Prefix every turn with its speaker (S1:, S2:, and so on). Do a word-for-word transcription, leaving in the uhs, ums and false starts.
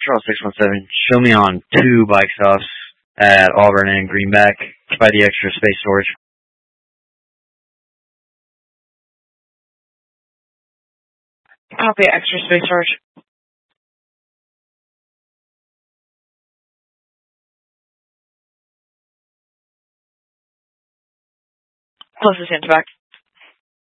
S1: Charles six one seven, show me on two bike stops at Auburn and Greenback by the extra space storage.
S2: Copy, extra space storage. Closest into back.